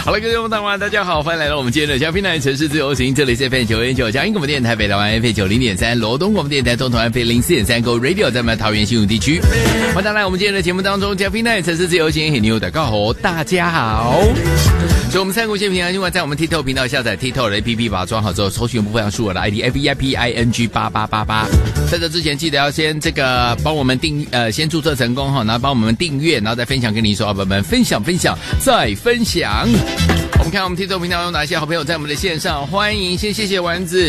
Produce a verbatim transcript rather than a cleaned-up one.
好了，各位听众朋友们，大家好，欢迎来到我们今天的嘉宾台城市自由行，这里是 F M 九点九嘉义广播电台北台湾 F M 九零点三，罗东广播电台东投 F M 零四点三 Go Radio 在我们桃园新竹地区。欢迎大家来我们今天的节目当中，嘉宾台城市自由行，你好，大家好，大家好。所以我们三股线平台，另外在我们 TikTok 频道下载 TikTok 的 A P P， 把它装好之后，搜寻部分输我的 I D F E I P I N G 八八八八。在这之前，记得要先这个帮我们订呃先注册成功哈，然后帮我们订阅，然后再分享给你说，伙伴们分享分享再分享。我们看我们 TikTok 频道有哪些好朋友在我们的线上，欢迎先谢谢丸子。